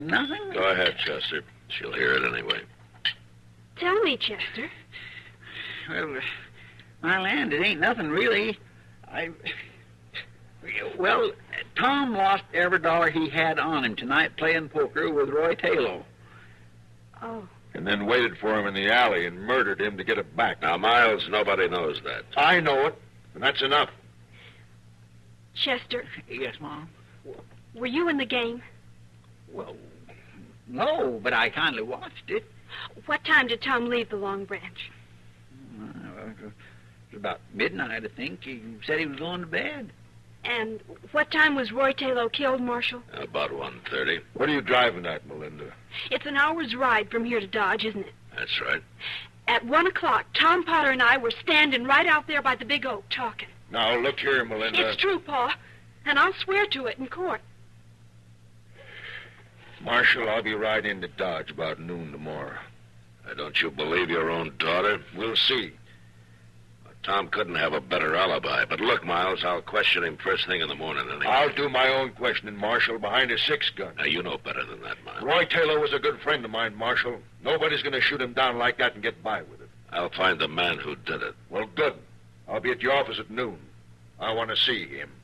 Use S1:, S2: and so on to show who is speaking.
S1: Nothing?
S2: Go ahead, Chester. She'll hear it anyway.
S3: Tell me, Chester.
S1: Well, land, it ain't nothing really. Well, Tom lost every dollar he had on him tonight playing poker with Roy Taylor.
S3: Oh.
S4: And then waited for him in the alley and murdered him to get it back.
S2: Now, Miles, nobody knows that.
S4: I know it, and that's enough.
S3: Chester,
S1: Yes, Mom?
S3: were you in the game?
S1: Well, no, but I kindly watched it.
S3: What time did Tom leave the Long Branch?
S1: It was about midnight, I think. He said he was going to bed.
S3: And what time was Roy Taylor killed, Marshal?
S2: About 1:30.
S4: What are you driving at, Melinda?
S3: It's an hour's ride from here to Dodge, isn't it?
S2: That's right.
S3: At 1 o'clock, Tom Potter and I were standing right out there by the big oak talking.
S4: Now, look here, Melinda.
S3: It's true, Pa, and I'll swear to it in court.
S4: Marshal, I'll be riding into Dodge about noon tomorrow.
S2: Don't you believe your own daughter?
S4: We'll see.
S2: Tom couldn't have a better alibi. But look, Miles, I'll question him first thing in the morning anyway.
S4: I'll do my own questioning, Marshal, behind a 6-gun.
S2: Now, you know better than that, Miles.
S4: Roy Taylor was a good friend of mine, Marshal. Nobody's going to shoot him down like that and get by with it.
S2: I'll find the man who did it.
S4: Well, good. I'll be at your office at noon. I want to see him.